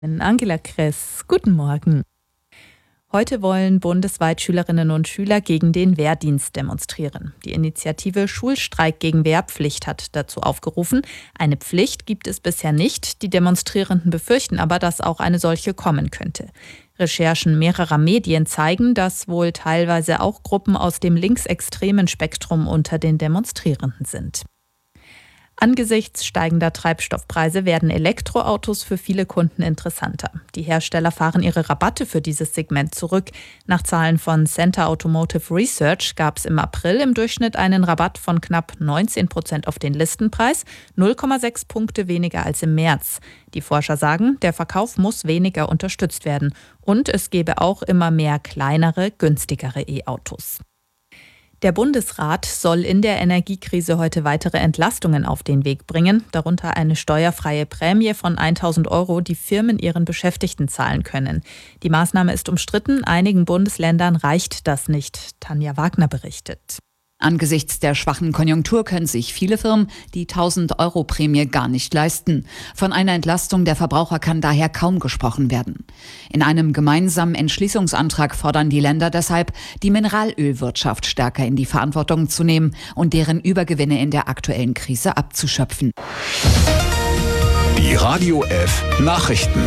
Angela Kress, guten Morgen. Heute wollen bundesweit Schülerinnen und Schüler gegen den Wehrdienst demonstrieren. Die Initiative Schulstreik gegen Wehrpflicht hat dazu aufgerufen. Eine Pflicht gibt es bisher nicht. Die Demonstrierenden befürchten aber, dass auch eine solche kommen könnte. Recherchen mehrerer Medien zeigen, dass wohl teilweise auch Gruppen aus dem linksextremen Spektrum unter den Demonstrierenden sind. Angesichts steigender Treibstoffpreise werden Elektroautos für viele Kunden interessanter. Die Hersteller fahren ihre Rabatte für dieses Segment zurück. Nach Zahlen von Center Automotive Research gab es im April im Durchschnitt einen Rabatt von knapp 19% auf den Listenpreis, 0,6 Punkte weniger als im März. Die Forscher sagen, der Verkauf muss weniger unterstützt werden. Und es gebe auch immer mehr kleinere, günstigere E-Autos. Der Bundesrat soll in der Energiekrise heute weitere Entlastungen auf den Weg bringen, darunter eine steuerfreie Prämie von 1.000 €, die Firmen ihren Beschäftigten zahlen können. Die Maßnahme ist umstritten, einigen Bundesländern reicht das nicht. Tanja Wagner berichtet. Angesichts der schwachen Konjunktur können sich viele Firmen die 1.000-€ Prämie gar nicht leisten. Von einer Entlastung der Verbraucher kann daher kaum gesprochen werden. In einem gemeinsamen Entschließungsantrag fordern die Länder deshalb, die Mineralölwirtschaft stärker in die Verantwortung zu nehmen und deren Übergewinne in der aktuellen Krise abzuschöpfen. Die Radio F Nachrichten.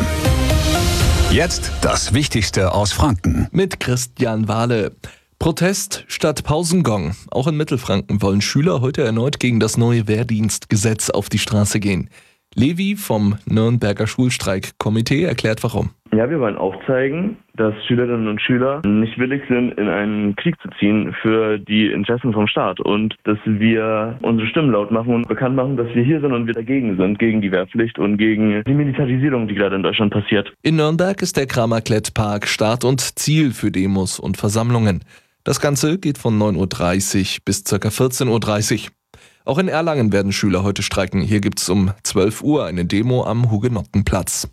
Jetzt das Wichtigste aus Franken. Mit Christian Wahle. Protest statt Pausengong. Auch in Mittelfranken wollen Schüler heute erneut gegen das neue Wehrdienstgesetz auf die Straße gehen. Levi vom Nürnberger Schulstreikkomitee erklärt warum. Ja, wir wollen aufzeigen, dass Schülerinnen und Schüler nicht willig sind, in einen Krieg zu ziehen für die Interessen vom Staat und dass wir unsere Stimmen laut machen und bekannt machen, dass wir hier sind und wir dagegen sind, gegen die Wehrpflicht und gegen die Militarisierung, die gerade in Deutschland passiert. In Nürnberg ist der Kramer-Klett-Park Start und Ziel für Demos und Versammlungen. Das Ganze geht von 9.30 Uhr bis ca. 14.30 Uhr. Auch in Erlangen werden Schüler heute streiken. Hier gibt es um 12 Uhr eine Demo am Hugenottenplatz.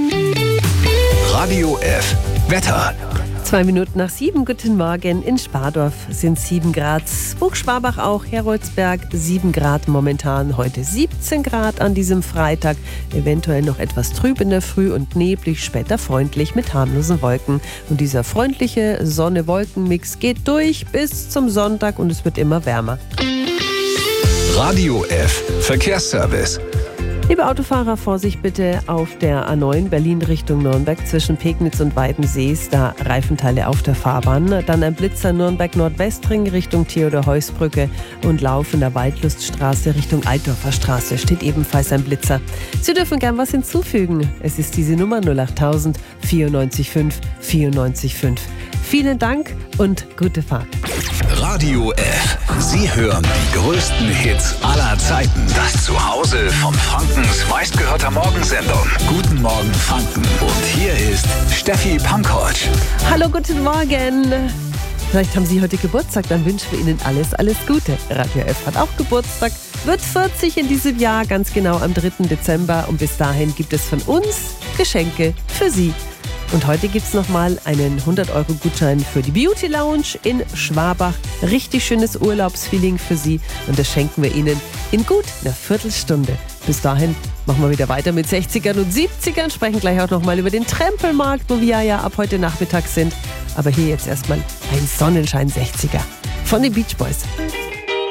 Radio F Wetter. 7:02, guten Morgen. In Spardorf sind 7 Grad, Buchschwabach auch, Heroldsberg 7 Grad momentan, heute 17 Grad an diesem Freitag. Eventuell noch etwas trüb in der Früh und neblig, später freundlich mit harmlosen Wolken. Und dieser freundliche Sonne-Wolken-Mix geht durch bis zum Sonntag und es wird immer wärmer. Radio F Verkehrsservice. Liebe Autofahrer, Vorsicht bitte auf der A9 Berlin Richtung Nürnberg zwischen Pegnitz und Weidensees, da Reifenteile auf der Fahrbahn. Dann ein Blitzer Nürnberg-Nordwestring Richtung Theodor-Heuss-Brücke und laufender Waldluststraße Richtung Altdorfer Straße steht ebenfalls ein Blitzer. Sie dürfen gern was hinzufügen. Es ist diese Nummer 08000 94 5 94 5. Vielen Dank und gute Fahrt. Radio F. Sie hören die größten Hits aller Zeiten. Das Zuhause von Frankens meistgehörter Morgensendung. Guten Morgen Franken. Und hier ist Steffi Pankovic. Hallo, guten Morgen. Vielleicht haben Sie heute Geburtstag, dann wünschen wir Ihnen alles Gute. Radio F hat auch Geburtstag, wird 40 in diesem Jahr, ganz genau am 3. Dezember. Und bis dahin gibt es von uns Geschenke für Sie. Und heute gibt es nochmal einen 100-€ für die Beauty Lounge in Schwabach. Richtig schönes Urlaubsfeeling für Sie und das schenken wir Ihnen in gut einer Viertelstunde. Bis dahin machen wir wieder weiter mit 60ern und 70ern, sprechen gleich auch nochmal über den Trempelmarkt, wo wir ja ab heute Nachmittag sind. Aber hier jetzt erstmal ein Sonnenschein 60er von den Beach Boys.